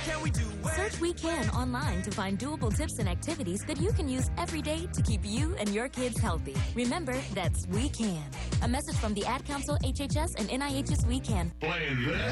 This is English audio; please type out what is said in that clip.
can we do it? Search We Can online to find doable tips and activities that you can use every day to keep you and your kids healthy. Remember, that's We Can. A message from the Ad Council, HHS, and NIH's We Can. Playing this